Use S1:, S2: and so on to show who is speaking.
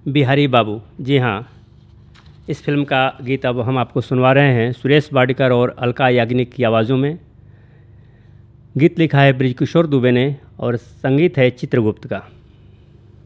S1: बिहारी बाबू, जी हाँ, इस फिल्म का गीत अब हम आपको सुनवा रहे हैं सुरेश वाडकर और अलका याग्निक की आवाज़ों में। गीत लिखा है बृजकिशोर दुबे ने और संगीत है चित्रगुप्त का।